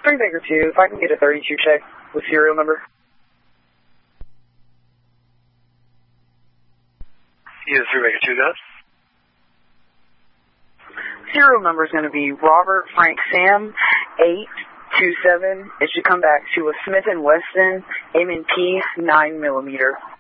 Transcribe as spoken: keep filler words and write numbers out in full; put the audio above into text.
Three Baker two, if I can get a thirty-two check with serial number. Yeah, three Baker two, go ahead. Serial number is going to be Robert Frank Sam eight two seven. It should come back to a Smith and Wesson M and P nine millimeter.